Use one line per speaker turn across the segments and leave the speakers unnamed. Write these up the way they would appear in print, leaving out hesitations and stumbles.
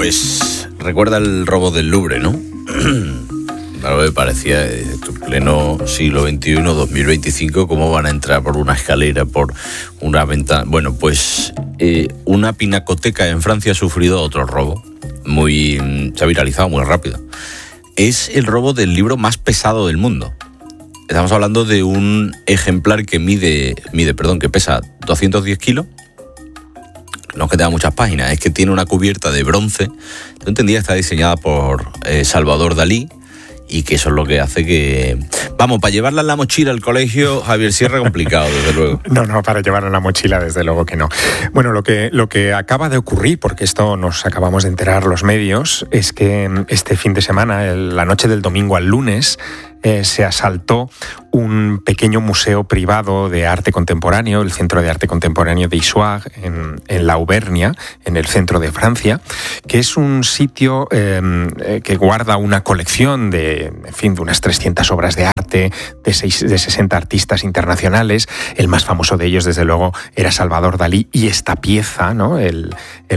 Pues recuerda el robo del Louvre, ¿no? Claro, me parecía en pleno siglo XXI, 2025, cómo van a entrar por una escalera, por una ventana. Bueno, pues una pinacoteca en Francia ha sufrido otro robo. Se ha viralizado muy rápido. Es el robo del libro más pesado del mundo. Estamos hablando de un ejemplar que que pesa 210 kilos. No es que tenga muchas páginas, es que tiene una cubierta de bronce. Yo entendía que está diseñada por Salvador Dalí, y que eso es lo que hace que... Vamos, para llevarla en la mochila al colegio, Javier Sierra, complicado, desde luego.
No, para llevarla en la mochila, desde luego que no. Bueno, lo que acaba de ocurrir, porque esto nos acabamos de enterar los medios, es que este fin de semana, la noche del domingo al lunes, se asaltó un pequeño museo privado de arte contemporáneo, el Centro de Arte Contemporáneo de Issoire, en la Auvernia, en el centro de Francia, que es un sitio que guarda una colección de unas 300 obras de arte, de 60 artistas internacionales. El más famoso de ellos, desde luego, era Salvador Dalí, y esta pieza, ¿no? el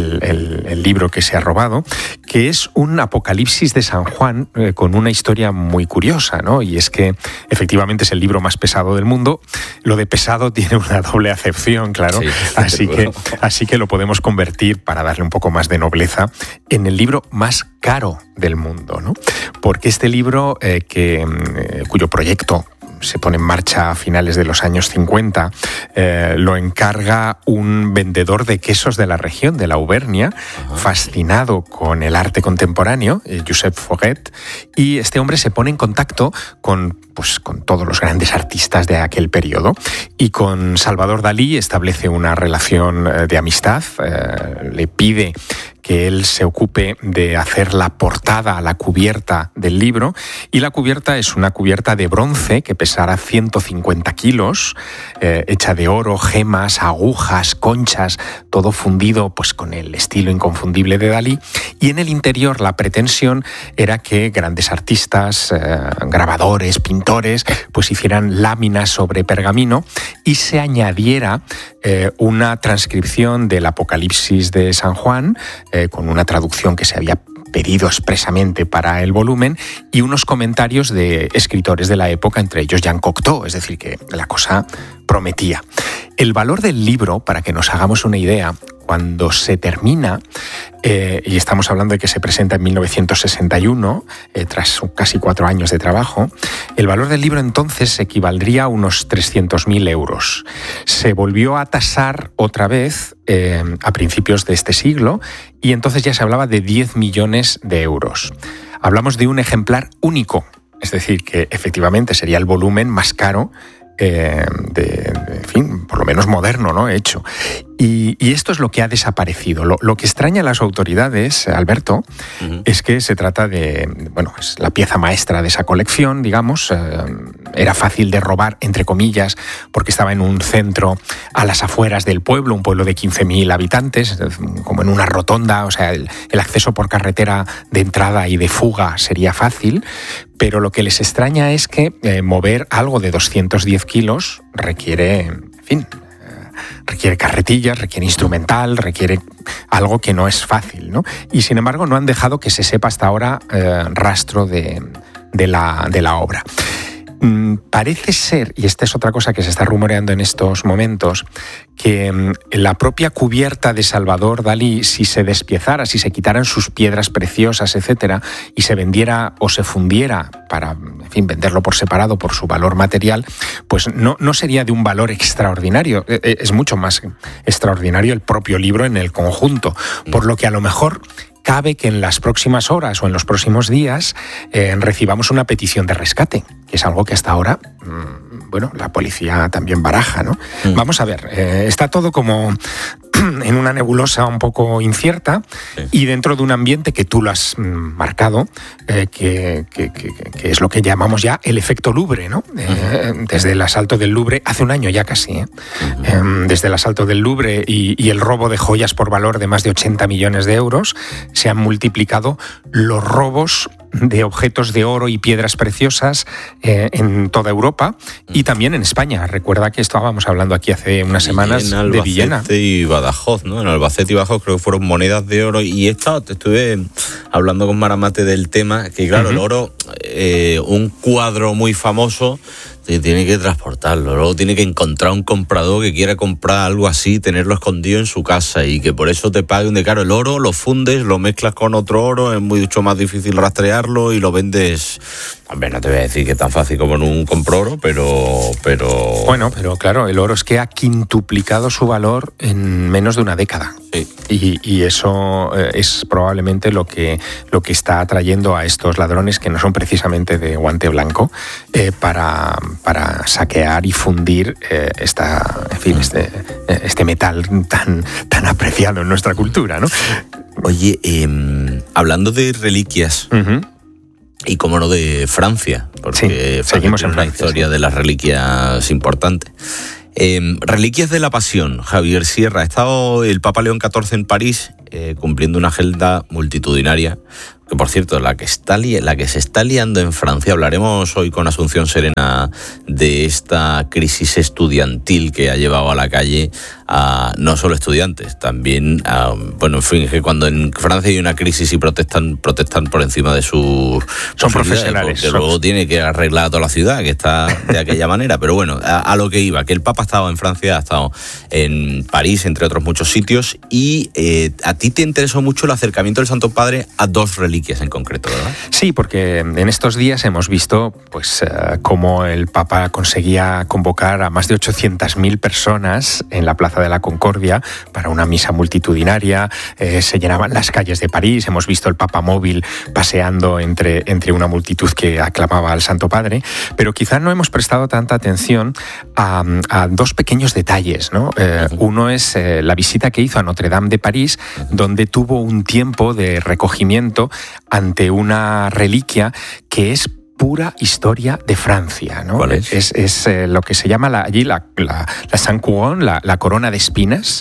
libro que se ha robado, que es un Apocalipsis de San Juan con una historia muy curiosa, ¿no? Y es que efectivamente es el libro más pesado del mundo. Lo de pesado tiene una doble acepción, claro, sí, así que lo podemos convertir, para darle un poco más de nobleza, en el libro más caro del mundo, ¿no? Porque este libro, cuyo proyecto se pone en marcha a finales de los años 50, lo encarga un vendedor de quesos de la región, de la Auvernia, fascinado con el arte contemporáneo, Josep Foguet, y este hombre se pone en contacto con todos los grandes artistas de aquel periodo, y con Salvador Dalí establece una relación de amistad. Le pide que él se ocupe de hacer la portada, la cubierta del libro, y la cubierta es una cubierta de bronce que pesará 150 kilos, hecha de oro, gemas, agujas, conchas, todo fundido con el estilo inconfundible de Dalí, y en el interior la pretensión era que grandes artistas, grabadores, pintores, hicieran láminas sobre pergamino y se añadiera una transcripción del Apocalipsis de San Juan, con una traducción que se había pedido expresamente para el volumen, y unos comentarios de escritores de la época, entre ellos Jean Cocteau, es decir, que la cosa prometía. El valor del libro, para que nos hagamos una idea, cuando se termina, y estamos hablando de que se presenta en 1961, tras casi 4 años de trabajo, el valor del libro entonces equivaldría a unos 300.000 euros. Se volvió a tasar otra vez a principios de este siglo, y entonces ya se hablaba de 10 millones de euros. Hablamos de un ejemplar único, es decir, que efectivamente sería el volumen más caro, por lo menos moderno, ¿no? Hecho. Y esto es lo que ha desaparecido. Lo que extraña a las autoridades, Alberto, es que se trata de, es la pieza maestra de esa colección, digamos. Era fácil de robar, entre comillas, porque estaba en un centro a las afueras del pueblo, un pueblo de 15.000 habitantes, como en una rotonda, o sea, el acceso por carretera de entrada y de fuga sería fácil, pero lo que les extraña es que mover algo de 210 kilos requiere, requiere carretillas, requiere instrumental, requiere algo que no es fácil, ¿no? Y sin embargo no han dejado que se sepa hasta ahora rastro de la obra. Parece ser, y esta es otra cosa que se está rumoreando en estos momentos, que la propia cubierta de Salvador Dalí, si se despiezara, si se quitaran sus piedras preciosas, etcétera, y se vendiera o se fundiera para, venderlo por separado por su valor material, pues no sería de un valor extraordinario. Es mucho más extraordinario el propio libro en el conjunto, por lo que a lo mejor cabe que en las próximas horas o en los próximos días recibamos una petición de rescate, que es algo que hasta ahora, la policía también baraja, ¿no? Vamos a ver, está todo como en una nebulosa un poco incierta, y dentro de un ambiente que tú lo has marcado, que es lo que llamamos ya el efecto Louvre, ¿no? Desde el asalto del Louvre, hace un año ya casi, desde el asalto del Louvre y el robo de joyas por valor de más de 80 millones de euros, se han multiplicado los robos de objetos de oro y piedras preciosas en toda Europa y también en España. Recuerda que estábamos hablando aquí hace unas semanas de Villena.
Albacete y Badajoz, ¿no? En Albacete y Badajoz creo que fueron monedas de oro y estuve hablando con Maramate del tema, que claro, el oro, un cuadro muy famoso, tiene que transportarlo, luego tiene que encontrar un comprador que quiera comprar algo así, tenerlo escondido en su casa y que por eso te paguen de caro. El oro lo fundes, lo mezclas con otro oro, es mucho más difícil rastrearlo y lo vendes. Hombre, no te voy a decir que es tan fácil como en un compro-oro, pero...
Bueno, pero claro, el oro es que ha quintuplicado su valor en menos de una década.
Sí.
Y eso es probablemente lo que está atrayendo a estos ladrones, que no son precisamente de guante blanco, para saquear y fundir este metal tan apreciado en nuestra cultura, ¿no?
Oye, hablando de reliquias... Y como no de Francia, porque
sí, seguimos en Francia,
una historia de las reliquias importante. Reliquias de la Pasión, Javier Sierra. Ha estado el Papa León XIV en París cumpliendo una agenda multitudinaria, que por cierto, la que se está liando en Francia. Hablaremos hoy con Asunción Serena de esta crisis estudiantil que ha llevado a la calle a no solo estudiantes, también a, bueno, en fin, que cuando en Francia hay una crisis y protestan por encima de sus...
Son profesionales.
Porque luego tiene que arreglar a toda la ciudad, que está de aquella manera. Pero bueno, a lo que iba, que el Papa ha estado en Francia, ha estado en París, entre otros muchos sitios, y a ti te interesó mucho el acercamiento del Santo Padre a dos reliquias en concreto, ¿verdad?
Sí, porque en estos días hemos visto pues cómo el Papa conseguía convocar a más de 800.000 personas en la Plaza de la Concordia para una misa multitudinaria. Se llenaban las calles de París. Hemos visto el Papa móvil paseando entre una multitud que aclamaba al Santo Padre, pero quizás no hemos prestado tanta atención a dos pequeños detalles, ¿no? Uno es la visita que hizo a Notre Dame de París, donde tuvo un tiempo de recogimiento ante una reliquia que es pura historia de Francia, ¿no?
¿Cuál es?
Es lo que se llama allí la Sainte Couronne, la corona de espinas,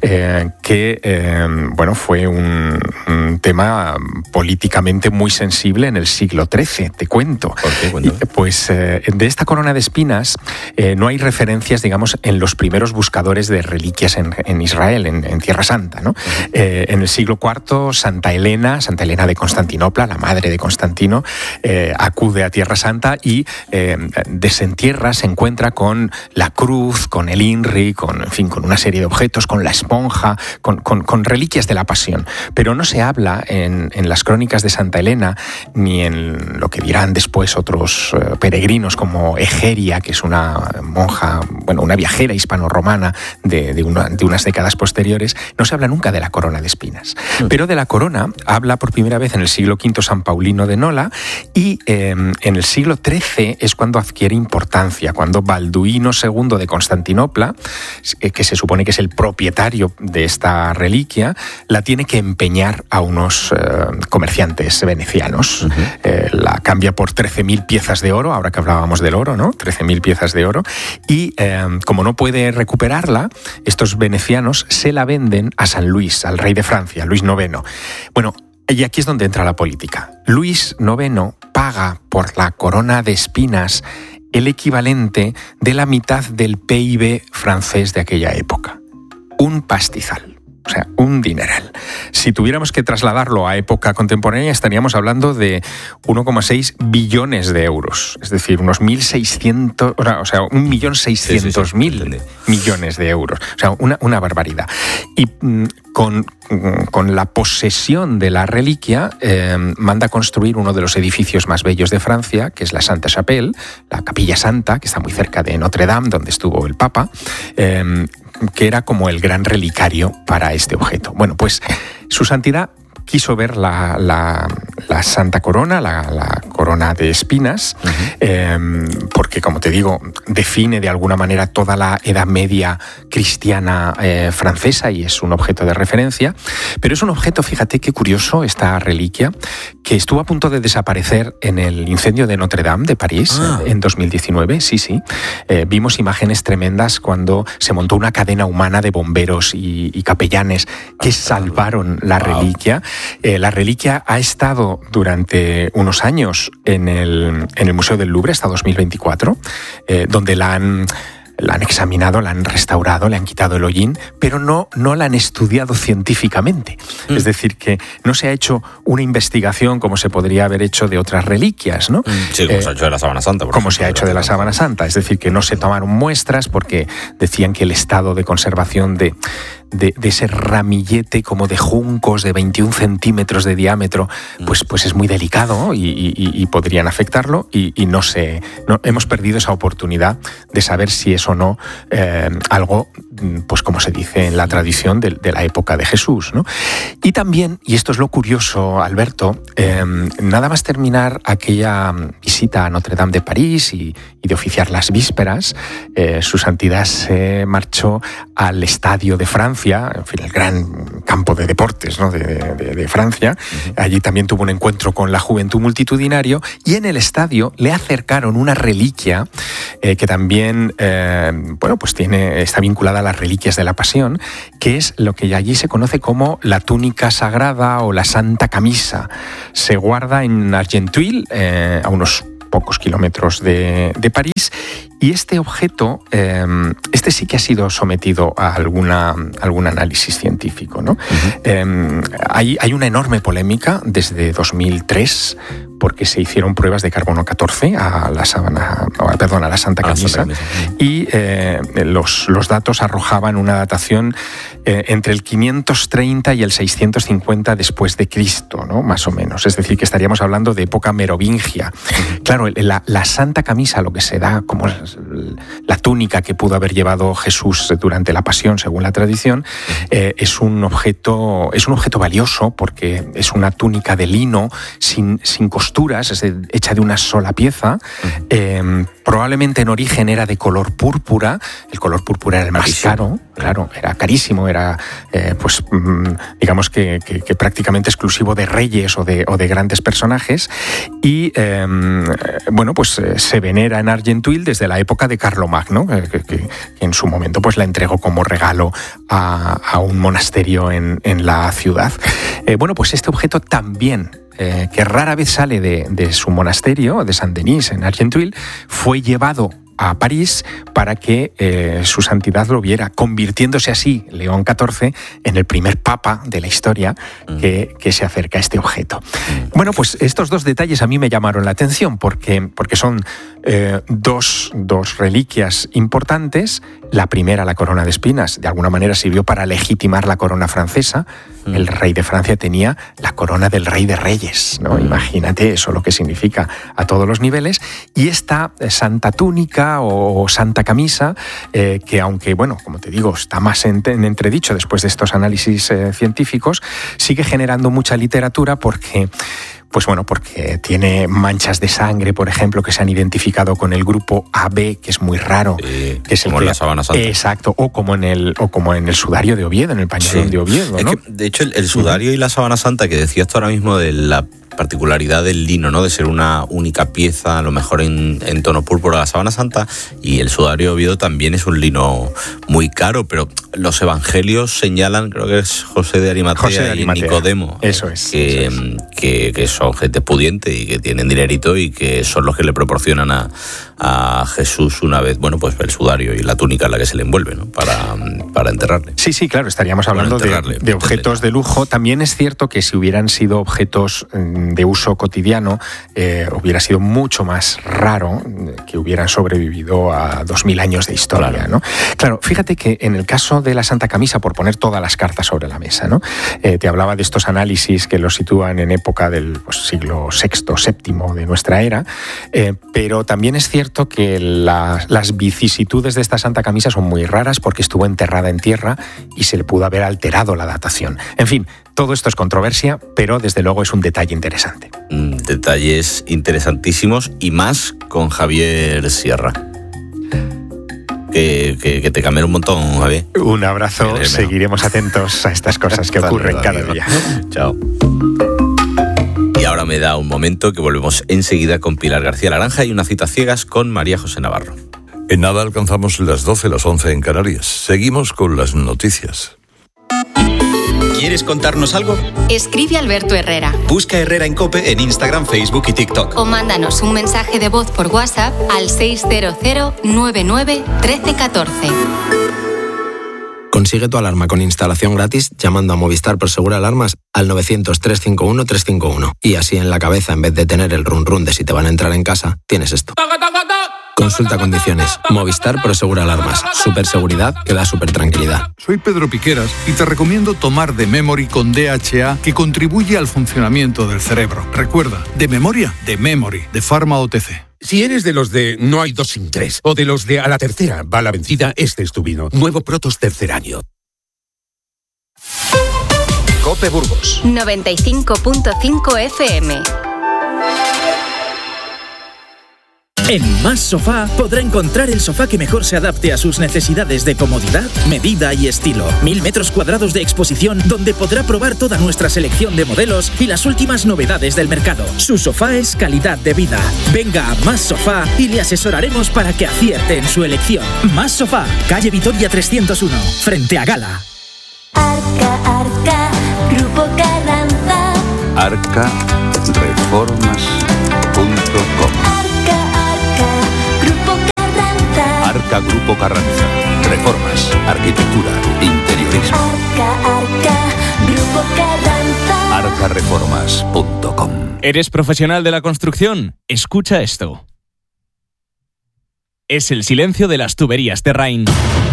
que bueno, fue un tema políticamente muy sensible en el siglo XIII, te cuento.
¿Por qué? Cuéntame.
Pues de esta corona de espinas no hay referencias, digamos, en los primeros buscadores de reliquias en Israel, en Tierra Santa, ¿no? En el siglo IV, Santa Elena de Constantinopla, la madre de Constantino, acude a Tierra Santa y desentierra, se encuentra con la cruz, con el INRI, con una serie de objetos, con la esponja, con reliquias de la Pasión. Pero no se habla en las crónicas de Santa Elena, ni en lo que dirán después otros peregrinos como Egeria, que es una monja, bueno, una viajera hispano-romana de unas décadas posteriores. No se habla nunca de la corona de espinas. Pero de la corona habla por primera vez en el siglo V San Paulino de Nola, y en el siglo XIII es cuando adquiere importancia, cuando Balduino II de Constantinopla, que se supone que es el propietario de esta reliquia, la tiene que empeñar a unos comerciantes venecianos. La cambia por 13.000 piezas de oro, ahora que hablábamos del oro, ¿no? 13.000 piezas de oro. Y como no puede recuperarla, estos venecianos se la venden a San Luis, al rey de Francia, Luis IX. Bueno, y aquí es donde entra la política. Luis IX paga por la corona de espinas el equivalente de la mitad del PIB francés de aquella época. Un pastizal. O sea, un dineral. Si tuviéramos que trasladarlo a época contemporánea, estaríamos hablando de 1,6 billones de euros. Es decir, unos 1.600... O sea, 1.600.000 millones de euros. O sea, una barbaridad. Y con la posesión de la reliquia, manda construir uno de los edificios más bellos de Francia, que es la Sainte Chapelle, la Capilla Santa, que está muy cerca de Notre Dame, donde estuvo el Papa, que era como el gran relicario para este objeto. Bueno, pues su santidad quiso ver la Santa Corona, la corona de espinas, porque, como te digo, define de alguna manera toda la Edad Media cristiana francesa y es un objeto de referencia. Pero es un objeto, fíjate qué curioso, esta reliquia, que estuvo a punto de desaparecer en el incendio de Notre Dame de París en 2019, sí. Vimos imágenes tremendas cuando se montó una cadena humana de bomberos y capellanes que salvaron la reliquia. La reliquia ha estado durante unos años en el Museo del Louvre hasta 2024, donde la han examinado, la han restaurado, le han quitado el hollín, pero no la han estudiado científicamente. Es decir, que no se ha hecho una investigación como se podría haber hecho de otras reliquias, ¿no?
Sí, como se ha hecho de la sábana santa.
Como se ha hecho de la sábana santa. Es decir, que no se tomaron muestras porque decían que el estado de conservación de ese ramillete como de juncos de 21 centímetros de diámetro, pues es muy delicado y podrían afectarlo y no hemos perdido esa oportunidad de saber si es o no algo, pues como se dice en la tradición de la época de Jesús, ¿no? Y también, y esto es lo curioso, Alberto, nada más terminar aquella visita a Notre Dame de París y de oficiar las vísperas, su santidad se marchó al Estadio de Francia, en fin, el gran campo de deportes, ¿no?, de Francia. Allí también tuvo un encuentro con la juventud multitudinario y en el estadio le acercaron una reliquia que también pues está vinculada a las reliquias de la Pasión, que es lo que allí se conoce como la túnica sagrada o la Santa Camisa. Se guarda en Argenteuil, a unos pocos kilómetros de París, y este objeto, sí que ha sido sometido a algún análisis científico, ¿no? Hay una enorme polémica desde 2003 porque se hicieron pruebas de carbono 14 a la Santa Camisa, y los datos arrojaban una datación entre el 530 y el 650 después de Cristo, ¿no?, más o menos. Es decir, que estaríamos hablando de época merovingia. Claro, la Santa Camisa, lo que se da como la túnica que pudo haber llevado Jesús durante la Pasión, según la tradición, es un objeto valioso porque es una túnica de lino sin costuras, es hecha de una sola pieza. Probablemente en origen era de color púrpura. El color púrpura era el más caro, claro, era carísimo, era digamos que prácticamente exclusivo de reyes o de grandes personajes, y se venera en Argenteuil desde la época de Carlomagno, que en su momento pues la entregó como regalo a un monasterio en la ciudad. Pues este objeto también, que rara vez sale de su monasterio, de Saint-Denis, en Argenteuil, fue llevado a París para que su santidad lo viera, convirtiéndose así León XIV en el primer papa de la historia que se acerca a este objeto. Bueno, pues estos dos detalles a mí me llamaron la atención porque son dos reliquias importantes. La primera, la corona de espinas, de alguna manera sirvió para legitimar la corona francesa. El rey de Francia tenía la corona del rey de reyes, ¿no? Imagínate eso, lo que significa a todos los niveles. Y esta santa túnica o Santa Camisa, que aunque, como te digo, está más en entredicho después de estos análisis científicos, sigue generando mucha literatura porque tiene manchas de sangre, por ejemplo, que se han identificado con el grupo AB, que es muy raro, que es
como en la sábana santa.
Exacto, o como en el sudario de Oviedo, en el pañolón de Oviedo, ¿no?
Es que, de hecho, el sudario y la sábana santa, que decías tú ahora mismo de la particularidad del lino, ¿no?, de ser una única pieza, a lo mejor en tono púrpura, la sábana santa, y el sudario de Oviedo también es un lino muy caro, pero los evangelios señalan, creo que es José de Arimatea y Nicodemo,
eso es.
Que son gente pudiente y que tienen dinerito y que son los que le proporcionan a Jesús una vez, el sudario y la túnica en la que se le envuelve, ¿no?, para enterrarle.
Sí, claro, estaríamos hablando de objetos de lujo. También es cierto que si hubieran sido objetos de uso cotidiano, hubiera sido mucho más raro que hubieran sobrevivido a 2000 años de historia, claro, ¿no? Claro, fíjate que en el caso de la Santa Camisa, por poner todas las cartas sobre la mesa, ¿no?, te hablaba de estos análisis que los sitúan en época del siglo VI, VII de nuestra era, pero también es cierto que las vicisitudes de esta Santa Camisa son muy raras porque estuvo enterrada en tierra y se le pudo haber alterado la datación. En fin, todo esto es controversia, pero desde luego es un detalle interesante.
Detalles interesantísimos, y más con Javier Sierra. Que te cambian un montón, Javier.
Un abrazo, seguiremos atentos a estas cosas que ocurren cada día.
Chao. Y ahora me da un momento que volvemos enseguida con Pilar García Laranja y una cita ciegas con María José Navarro.
En nada alcanzamos las 12, las 11 en Canarias. Seguimos con las noticias.
¿Quieres contarnos algo?
Escribe a Alberto Herrera.
Busca Herrera en COPE en Instagram, Facebook y TikTok.
O mándanos un mensaje de voz por WhatsApp al 600 99 1314.
Consigue tu alarma con instalación gratis llamando a Movistar Prosegur Alarmas al 900 351 351. Y así en la cabeza, en vez de tener el run run de si te van a entrar en casa, tienes esto. Consulta condiciones. Movistar Prosegur Alarmas. Superseguridad que da super tranquilidad.
Soy Pedro Piqueras y te recomiendo tomar The Memory con DHA, que contribuye al funcionamiento del cerebro. Recuerda, de memoria, The Memory, de Pharma OTC.
Si eres de los de no hay dos sin tres, o de los de a la tercera va la vencida, este es tu vino. Nuevo Protos Tercer Año.
COPE Burgos
95.5 FM.
En Más Sofá podrá encontrar el sofá que mejor se adapte a sus necesidades de comodidad, medida y estilo. 1000 metros cuadrados de exposición donde podrá probar toda nuestra selección de modelos y las últimas novedades del mercado. Su sofá es calidad de vida. Venga a Más Sofá y le asesoraremos para que acierte en su elección. Más Sofá, calle Vitoria 301, frente a Gala.
Arca, Grupo Carranza.
Arcareformas.com. Arca Grupo Carranza. Reformas, arquitectura, interiorismo.
Arca, Grupo Carranza.
Arcareformas.com.
¿Eres profesional de la construcción? Escucha esto. Es el silencio de las tuberías Terrain.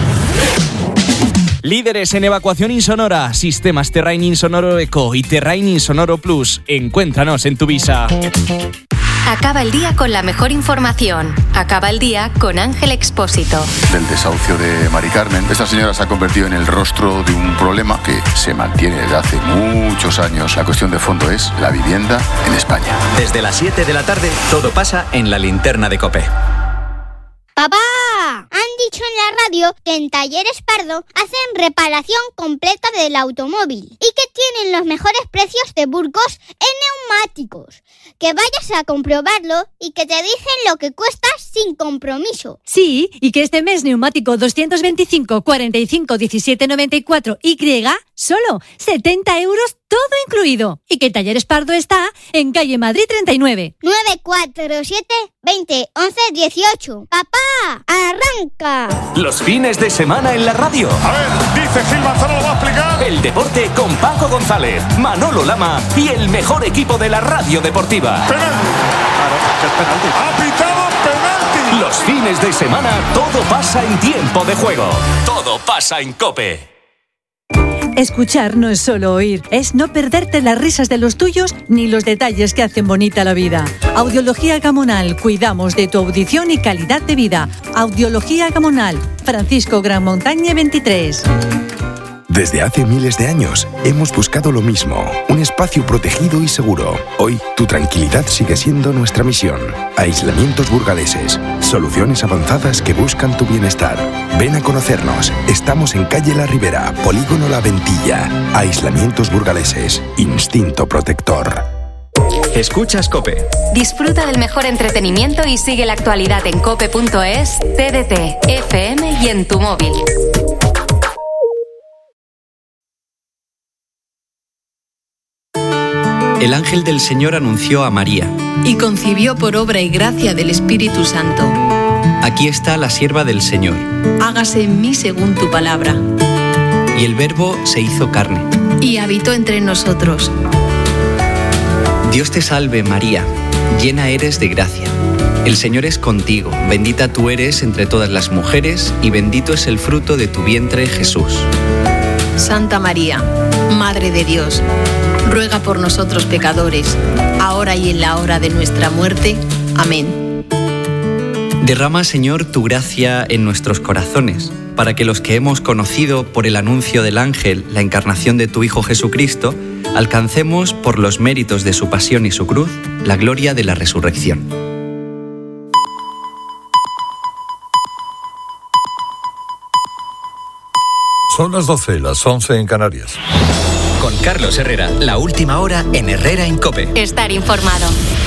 Líderes en evacuación insonora, sistemas Terrain Insonoro Eco y Terrain Insonoro Plus. Encuéntranos en Tuvisa.
Acaba el día con la mejor información. Acaba el día con Ángel Expósito.
Del desahucio de Mari Carmen, esta señora se ha convertido en el rostro de un problema que se mantiene desde hace muchos años. La cuestión de fondo es la vivienda en España.
Desde las 7 de la tarde, todo pasa en la linterna de COPE.
¡Papá! Han dicho en la radio que en Talleres Pardo hacen reparación completa del automóvil y que tienen los mejores precios de Burgos en neumáticos. Que vayas a comprobarlo y que te dicen lo que cuesta sin compromiso.
Sí, y que este mes neumático 225 45 17 94 Y solo 70 euros todo incluido. Y que Talleres Pardo está en calle Madrid 39.
947 20 11 18. ¡Papá! ¡Arranca!
Los fines de semana en la radio.
A ver, dice Gil Manzano, ¿lo va a explicar?
El deporte con Paco González, Manolo Lama y el mejor equipo de la radio deportiva.
¡Penalti!
Claro, es penalti.
¡Ha pitado penalti!
Los fines de semana todo pasa en tiempo de juego. Todo pasa en COPE.
Escuchar no es solo oír, es no perderte las risas de los tuyos ni los detalles que hacen bonita la vida. Audiología Gamonal, cuidamos de tu audición y calidad de vida. Audiología Gamonal, Francisco Gran Montaña 23.
Desde hace miles de años hemos buscado lo mismo, un espacio protegido y seguro. Hoy, tu tranquilidad sigue siendo nuestra misión. Aislamientos burgaleses, soluciones avanzadas que buscan tu bienestar. Ven a conocernos. Estamos en calle La Ribera, Polígono La Ventilla. Aislamientos burgaleses, instinto protector.
Escuchas COPE.
Disfruta del mejor entretenimiento y sigue la actualidad en cope.es, TDT, FM y en tu móvil.
El ángel del Señor anunció a María.
Y concibió por obra y gracia del Espíritu Santo.
Aquí está la sierva del Señor.
Hágase en mí según tu palabra.
Y el Verbo se hizo carne.
Y habitó entre nosotros.
Dios te salve, María, llena eres de gracia. El Señor es contigo, bendita tú eres entre todas las mujeres, y bendito es el fruto de tu vientre, Jesús.
Santa María, Madre de Dios, ruega por nosotros pecadores, ahora y en la hora de nuestra muerte. Amén.
Derrama, Señor, tu gracia en nuestros corazones, para que los que hemos conocido por el anuncio del ángel la encarnación de tu Hijo Jesucristo, alcancemos, por los méritos de su pasión y su cruz, la gloria de la resurrección.
Son las 12, las 11 en Canarias.
Con Carlos Herrera, la última hora en Herrera en COPE.
Estar informado.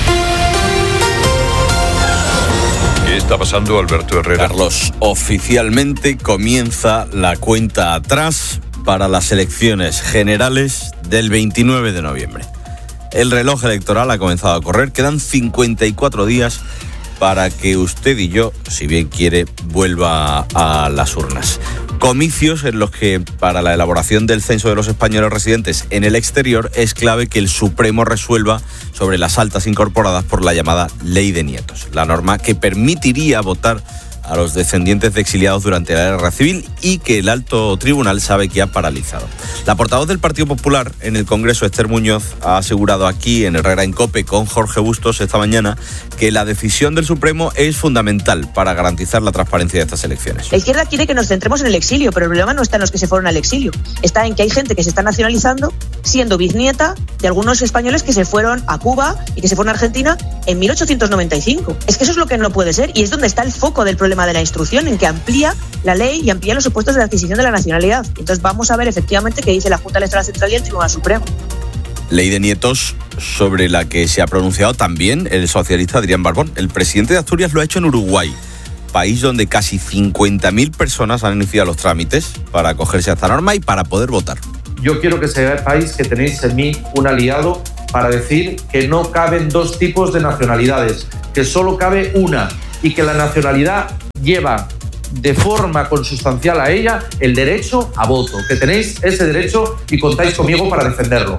¿Qué está pasando, Alberto Herrera?
Carlos, oficialmente comienza la cuenta atrás para las elecciones generales del 29 de noviembre. El reloj electoral ha comenzado a correr, quedan 54 días para que usted y yo, si bien quiere, vuelva a las urnas. Comicios en los que, para la elaboración del censo de los españoles residentes en el exterior, es clave que el Supremo resuelva sobre las altas incorporadas por la llamada Ley de Nietos, la norma que permitiría votar a los descendientes de exiliados durante la Guerra Civil y que el alto tribunal sabe que ha paralizado. La portavoz del Partido Popular en el Congreso, Esther Muñoz, ha asegurado aquí en Herrera en COPE con Jorge Bustos esta mañana que la decisión del Supremo es fundamental para garantizar la transparencia de estas elecciones.
La izquierda quiere que nos centremos en el exilio, pero el problema no está en los que se fueron al exilio. Está en que hay gente que se está nacionalizando siendo bisnieta de algunos españoles que se fueron a Cuba y que se fueron a Argentina en 1895. Es que eso es lo que no puede ser y es donde está el foco del problema de la instrucción, en que amplía la ley y amplía los supuestos de la adquisición de la nacionalidad. Entonces vamos a ver efectivamente qué dice la Junta Electoral Central y el Tribunal Supremo.
Ley de Nietos sobre la que se ha pronunciado también el socialista Adrián Barbón. El presidente de Asturias lo ha hecho en Uruguay, país donde casi 50.000 personas han iniciado los trámites para acogerse a esta norma y para poder votar.
Yo quiero que sepáis que tenéis en mí un aliado para decir que no caben dos tipos de nacionalidades, que solo cabe una y que la nacionalidad lleva de forma consustancial a ella el derecho a voto, que tenéis ese derecho y contáis conmigo para defenderlo.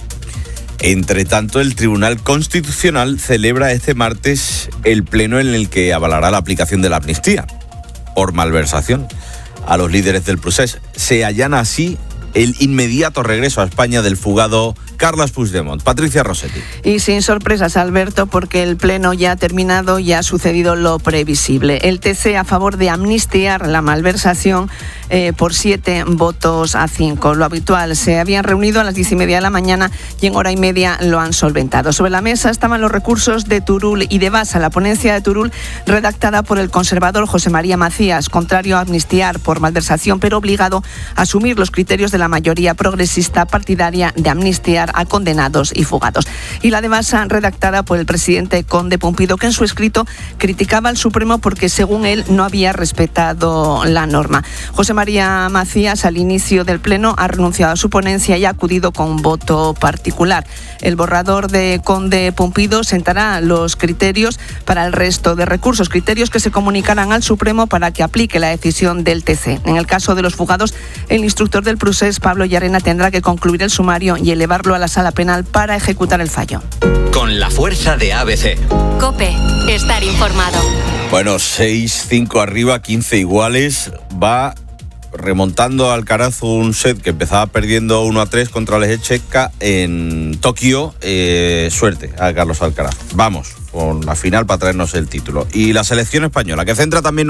Entre tanto, el Tribunal Constitucional celebra este martes el pleno en el que avalará la aplicación de la amnistía por malversación a los líderes del procés. Se allana así el inmediato regreso a España del fugado Carles Puigdemont. Patricia Rossetti.
Y sin sorpresas, Alberto, porque el pleno ya ha terminado y ha sucedido lo previsible. El TC a favor de amnistiar la malversación por 7 votos a 5. Lo habitual, se habían reunido a las 10:30 de la mañana y en hora y media lo han solventado. Sobre la mesa estaban los recursos de Turull y de Basa. La ponencia de Turull, redactada por el conservador José María Macías, contrario a amnistiar por malversación, pero obligado a asumir los criterios de la mayoría progresista partidaria de amnistiar a condenados y fugados. Y la de Basa, redactada por el presidente Conde Pumpido, que en su escrito criticaba al Supremo porque, según él, no había respetado la norma. José María Macías, al inicio del pleno, ha renunciado a su ponencia y ha acudido con voto particular. El borrador de Conde Pumpido sentará los criterios para el resto de recursos, criterios que se comunicarán al Supremo para que aplique la decisión del TC. En el caso de los fugados, el instructor del procés, Pablo Llarena, tendrá que concluir el sumario y elevarlo a la sala penal para ejecutar el fallo.
Con la fuerza de ABC.
COPE, estar informado.
Bueno, 6-5 arriba, 15 iguales. Va remontando Alcaraz un set que empezaba perdiendo 1-3 contra Leječka en Tokio. Suerte a Carlos Alcaraz. Vamos con la final para traernos el título. Y la selección española, que centra también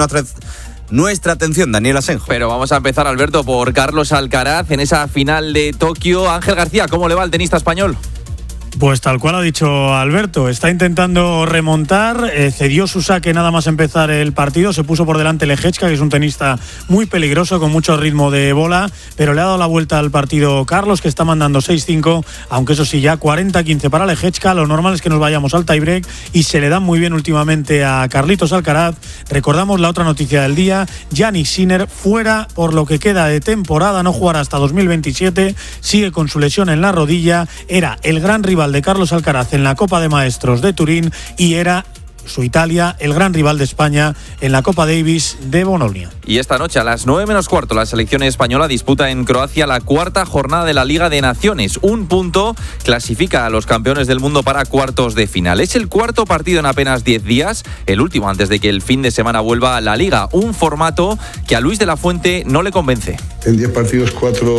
nuestra atención, Daniel Asenjo.
Pero vamos a empezar, Alberto, por Carlos Alcaraz en esa final de Tokio. Ángel García, ¿cómo le va al tenista español?
Pues tal cual ha dicho Alberto, está intentando remontar, cedió su saque nada más empezar el partido, se puso por delante Leječka, que es un tenista muy peligroso, con mucho ritmo de bola, pero le ha dado la vuelta al partido Carlos, que está mandando 6-5, aunque eso sí, ya 40-15 para Leječka. Lo normal es que nos vayamos al tiebreak y se le dan muy bien últimamente a Carlitos Alcaraz. Recordamos la otra noticia del día, Jannik Sinner fuera por lo que queda de temporada, no jugará hasta 2027, sigue con su lesión en la rodilla, era el gran rival de Carlos Alcaraz en la Copa de Maestros de Turín y era su Italia el gran rival de España en la Copa Davis de Bolonia.
Y esta noche a las 9:15 la selección española disputa en Croacia la 4ª jornada de la Liga de Naciones. Un punto clasifica a los campeones del mundo para cuartos de final. Es el 4º partido en apenas 10 días, el último antes de que el fin de semana vuelva a la Liga. Un formato que a Luis de la Fuente no le convence.
En 10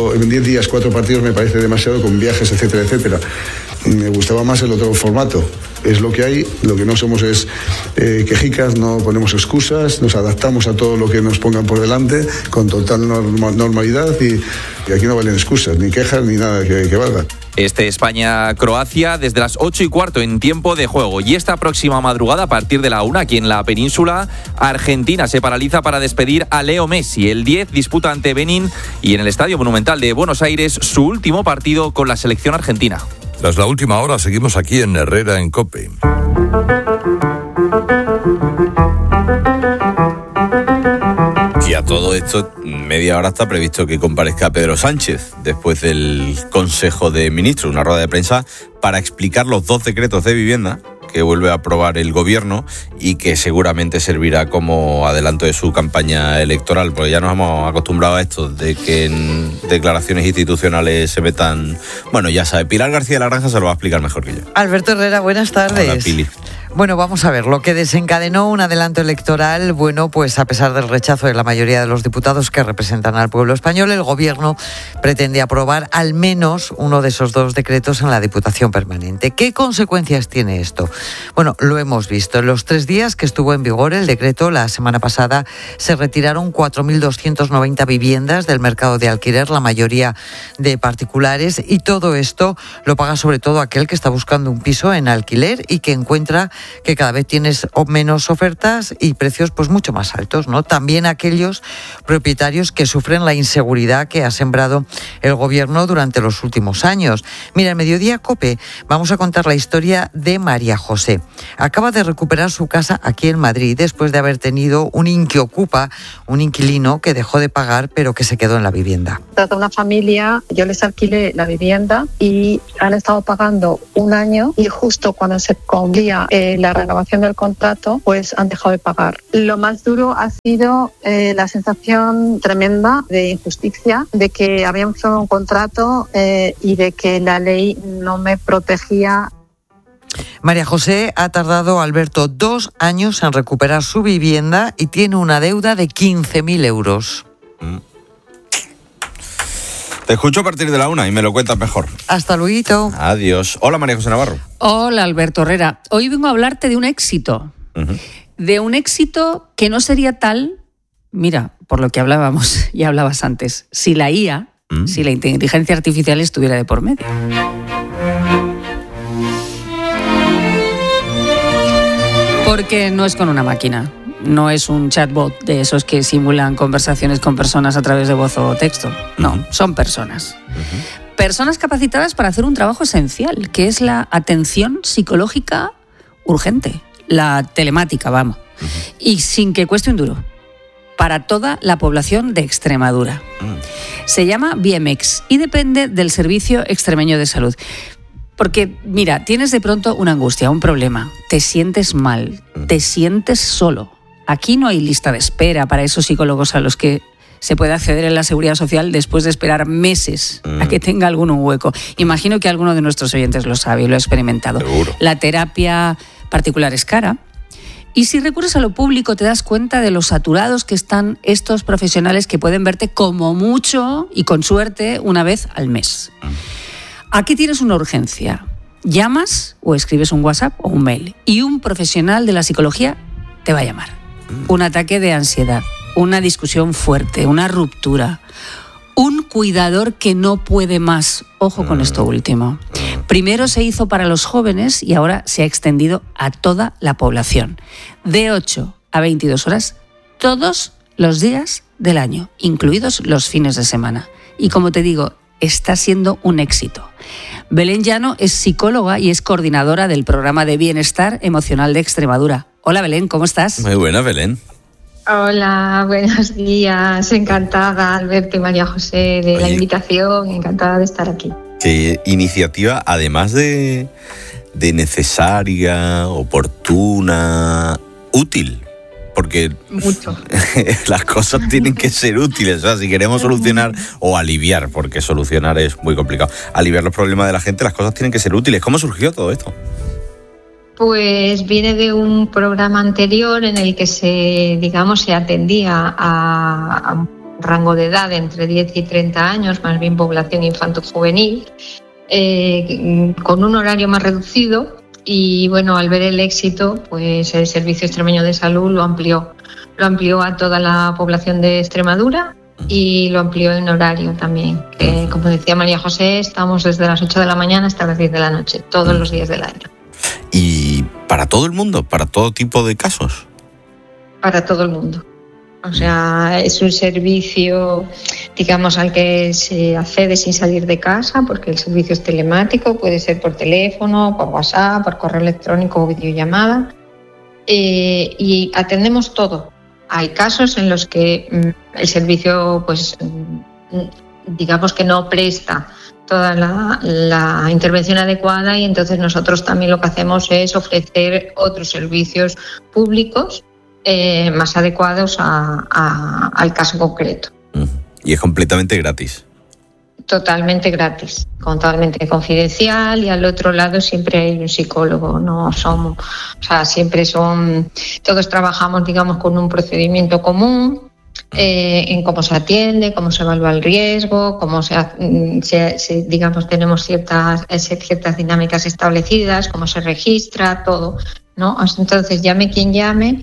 días 4 partidos me parece demasiado, con viajes, etcétera, etcétera. Me gustaba más el otro formato,
es lo que hay, lo que no somos es quejicas, no ponemos excusas, nos adaptamos a todo lo que nos pongan por delante con total normalidad y aquí no valen excusas, ni quejas, ni nada que valga.
España-Croacia desde las 8:15 en tiempo de juego. Y esta próxima madrugada, a partir de la 1, aquí en la península, Argentina se paraliza para despedir a Leo Messi. El 10 disputa ante Benín y en el Estadio Monumental de Buenos Aires su último partido con la selección argentina.
Tras la última hora, seguimos aquí en Herrera en COPE.
Y a todo esto, media hora está previsto que comparezca Pedro Sánchez después del Consejo de Ministros, una rueda de prensa para explicar los 2 decretos de vivienda que vuelve a aprobar el gobierno y que seguramente servirá como adelanto de su campaña electoral, porque ya nos hemos acostumbrado a esto de que en declaraciones institucionales se metan... Bueno, ya sabe, Pilar García de la Granja se lo va a explicar mejor que yo.
Alberto Herrera, buenas tardes.
Hola, Pili.
Bueno, vamos a ver, lo que desencadenó un adelanto electoral, bueno, pues a pesar del rechazo de la mayoría de los diputados que representan al pueblo español, el gobierno pretende aprobar al menos uno de esos 2 decretos en la Diputación Permanente. ¿Qué consecuencias tiene esto? Bueno, lo hemos visto. En los 3 días que estuvo en vigor el decreto, la semana pasada se retiraron 4.290 viviendas del mercado de alquiler, la mayoría de particulares, y todo esto lo paga sobre todo aquel que está buscando un piso en alquiler y que encuentra que cada vez tienes menos ofertas y precios pues mucho más altos, ¿no? También aquellos propietarios que sufren la inseguridad que ha sembrado el gobierno durante los últimos años. Mira, en Mediodía COPE vamos a contar la historia de María José. Acaba de recuperar su casa aquí en Madrid después de haber tenido un inquiocupa, un inquilino que dejó de pagar pero que se quedó en la vivienda.
Trata una familia, yo les alquilé la vivienda y han estado pagando 1 año y justo cuando se cumplía la renovación del contrato, pues han dejado de pagar. Lo más duro ha sido la sensación tremenda de injusticia, de que habíamos firmado un contrato y de que la ley no me protegía.
María José ha tardado, Alberto, 2 años en recuperar su vivienda y tiene una deuda de 15.000 euros.
Te escucho a partir de la 1 y me lo cuentas mejor.
Hasta luego.
Adiós. Hola, María José Navarro.
Hola, Alberto Herrera. Hoy vengo a hablarte de un éxito. De un éxito que no sería tal, mira, por lo que hablábamos y hablabas antes, si la IA, si la inteligencia artificial estuviera de por medio. Porque no es con una máquina. No es un chatbot de esos que simulan conversaciones con personas a través de voz o texto. No, son personas. Personas capacitadas para hacer un trabajo esencial, que es la atención psicológica urgente, la telemática, vamos. Y sin que cueste un duro. Para toda la población de Extremadura. Se llama BMX y depende del Servicio Extremeño de Salud. Porque, mira, tienes de pronto una angustia, un problema, te sientes mal, te sientes solo. Aquí no hay lista de espera para esos psicólogos a los que se puede acceder en la Seguridad Social después de esperar meses a que tenga alguno un hueco. Imagino que alguno de nuestros oyentes lo sabe y lo ha experimentado.
Seguro.
La terapia particular es cara. Y si recurres a lo público te das cuenta de lo saturados que están estos profesionales que pueden verte como mucho y con suerte una vez al mes. Aquí tienes una urgencia. Llamas o escribes un WhatsApp o un mail y un profesional de la psicología te va a llamar. Un ataque de ansiedad, una discusión fuerte, una ruptura, un cuidador que no puede más. Ojo con esto último. Primero se hizo para los jóvenes y ahora se ha extendido a toda la población. De 8 a 22 horas todos los días del año, incluidos los fines de semana. Y como te digo, está siendo un éxito. Belén Llano es psicóloga y es coordinadora del programa de bienestar emocional de Extremadura. Hola Belén, ¿cómo estás?
Muy buena, Belén.
Hola, buenos días. Encantada, Alberto y María José, de la invitación. Encantada de estar aquí.
Qué iniciativa, además de necesaria, oportuna, útil. Porque
mucho.
Las cosas tienen que ser útiles. O sea, si queremos solucionar o aliviar, porque solucionar es muy complicado, aliviar los problemas de la gente, las cosas tienen que ser útiles. ¿Cómo surgió todo esto?
Pues viene de un programa anterior en el que se atendía a un rango de edad de entre 10 y 30 años, más bien población infanto-juvenil, con un horario más reducido
y bueno, al ver el éxito, pues el Servicio Extremeño de Salud lo amplió a toda la población de Extremadura y lo amplió en horario también, que como decía María José, estamos desde las 8 de la mañana hasta las 10 de la noche, todos los días del año.
¿Y para todo el mundo, para todo tipo de casos?
Para todo el mundo. O sea, es un servicio, digamos, al que se accede sin salir de casa, porque el servicio es telemático, puede ser por teléfono, por WhatsApp, por correo electrónico o videollamada, y atendemos todo. Hay casos en los que el servicio, pues, digamos que no presta toda la intervención adecuada, y entonces nosotros también lo que hacemos es ofrecer otros servicios públicos más adecuados al caso concreto.
Y es completamente gratis.
Totalmente gratis, totalmente confidencial, y al otro lado siempre hay un psicólogo, no somos, o sea, siempre todos trabajamos, digamos, con un procedimiento común en cómo se atiende, cómo se evalúa el riesgo, cómo digamos, tenemos ciertas dinámicas establecidas, cómo se registra, todo, ¿no? Entonces, llame quien llame,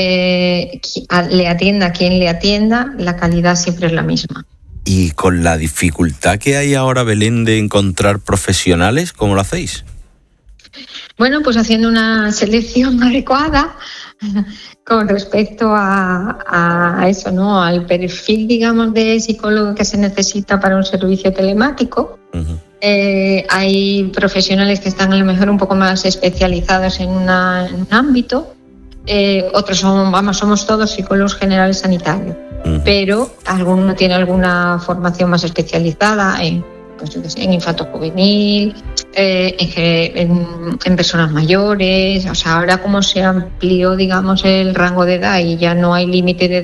le atienda quien le atienda, la calidad siempre es la misma.
Y con la dificultad que hay ahora, Belén, de encontrar profesionales, ¿cómo lo hacéis?
Bueno, pues haciendo una selección adecuada con respecto a eso, ¿no? Al perfil, digamos, de psicólogo que se necesita para un servicio telemático. Hay profesionales que están a lo mejor un poco más especializados en un ámbito. Otros somos todos psicólogos generales sanitarios, pero alguno tiene alguna formación más especializada en infanto juvenil, en personas mayores. O sea, ahora como se amplió, digamos, el rango de edad y ya no hay límite de edad,